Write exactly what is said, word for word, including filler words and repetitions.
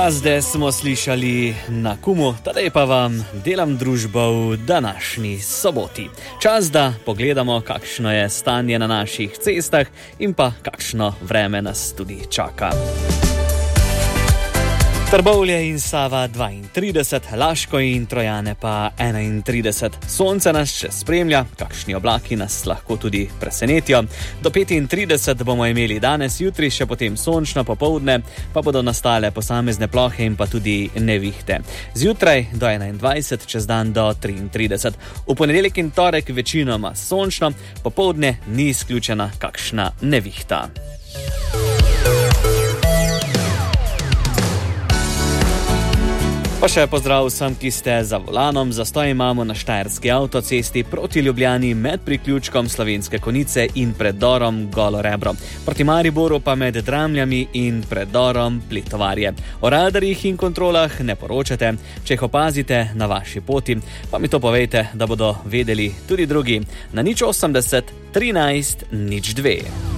Zdaj smo slišali na Kumu, tadej pa vam delam družbo v današnji soboti. Čas, da pogledamo, kakšno je stanje na naših cestah in pa kakšno vreme nas tudi čaka. Trbovlje in Sava dvaintrideset, Laško in Trojane pa enaintrideset. Sonce nas še spremlja, kakšni oblaki nas lahko tudi presenetijo. Do petintrideset bomo imeli danes, jutri še potem sončno popoldne, pa bodo nastale posamezne plohe in pa tudi nevihte. Zjutraj do enaindvajset, čez dan do triintrideset. V ponedeljek in torek večinoma sončno, popoldne ni izključena kakšna nevihta. Pa še pozdrav vsem, ki ste za volanom. Zastoj imamo na štajerski avtocesti proti Ljubljani med priključkom Slovenske Konjice in predorom Golo Rebro. Proti Mariboru pa med Dramljami in predorom Pletovarje. O radarjih in kontrolah ne poročate. Če jih opazite na vaši poti, pa mi to povejte, da bodo vedeli tudi drugi. Na nič osemdeset trinajst nič dve.